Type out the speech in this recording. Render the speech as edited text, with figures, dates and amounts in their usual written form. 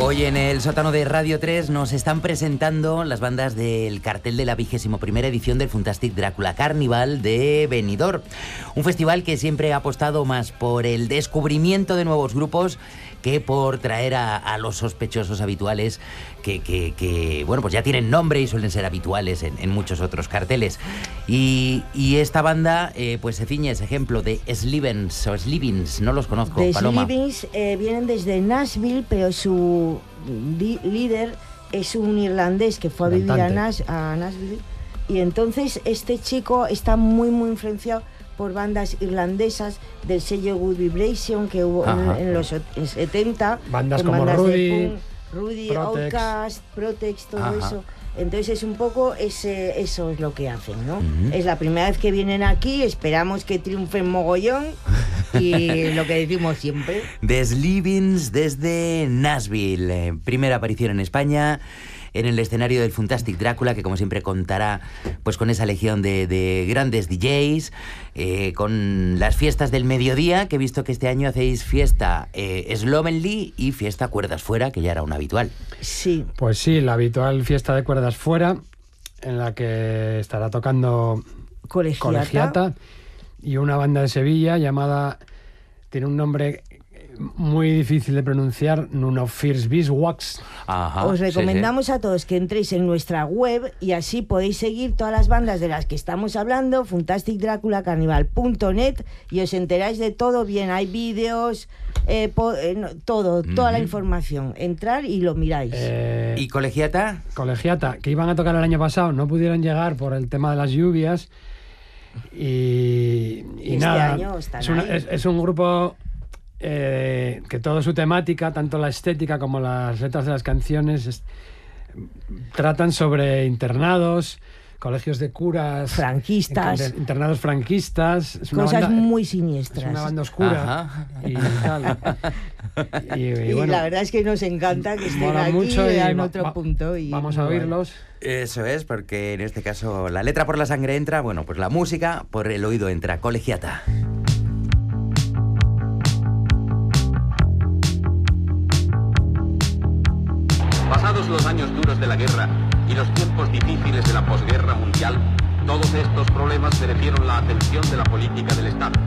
Hoy en el sótano de Radio 3 nos están presentando las bandas del cartel de la 21ª edición del Fantastic Drácula Carnival de Benidorm. Un festival que siempre ha apostado más por el descubrimiento de nuevos grupos que por traer a los sospechosos habituales que bueno, pues ya tienen nombre y suelen ser habituales en muchos otros carteles. Y esta banda pues se ciñe ese ejemplo de Slivens o Slivins, no los conozco, The Paloma. Slivins vienen desde Nashville, pero su líder es un irlandés que fue a vivir a Nashville, y entonces este chico está muy influenciado por bandas irlandesas del sello Good Vibration que hubo en los 70. Bandas como Rudy, Outcast, Protex, todo eso. Entonces es un poco eso es lo que hacen, ¿no? Es la primera vez que vienen aquí, esperamos que triunfen mogollón y lo que decimos siempre. The Slivins desde Nashville, primera aparición en España en el escenario del Fantastic Drácula, que como siempre contará pues con esa legión de grandes DJs, con las fiestas del mediodía, que he visto que este año hacéis fiesta Slovenly y fiesta Cuerdas Fuera, que ya era una habitual. Sí. Pues sí, la habitual fiesta de Cuerdas Fuera, en la que estará tocando Colegiata y una banda de Sevilla llamada, tiene un nombre muy difícil de pronunciar, Nuno First Beeswax. Os recomendamos a todos que entréis en nuestra web y así podéis seguir todas las bandas de las que estamos hablando, fantasticdraculacarnival.net, y os enteráis de todo bien. Hay vídeos, toda la información. Entrar y lo miráis. ¿Y Colegiata? Colegiata, que iban a tocar el año pasado, no pudieron llegar por el tema de las lluvias y este nada, año es un grupo que toda su temática, tanto la estética como las letras de las canciones, tratan sobre internados, colegios de curas franquistas, internados franquistas. Es cosas una banda, muy siniestras. Es una banda oscura y tal. Y bueno, la verdad es que nos encanta que estén aquí mucho y en otro punto. Y vamos a oírlos. Eso es, porque en este caso la letra por la sangre entra, bueno, pues la música por el oído entra. Colegiata. Pasados los años duros de la guerra y los tiempos difíciles de la posguerra mundial, todos estos problemas merecieron la atención de la política del Estado.